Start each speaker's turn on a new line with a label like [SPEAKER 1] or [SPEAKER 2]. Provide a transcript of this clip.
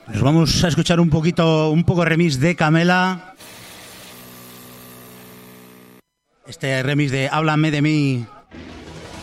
[SPEAKER 1] Nos vamos a escuchar un poco remix de Camela. Este remix de Háblame de mí.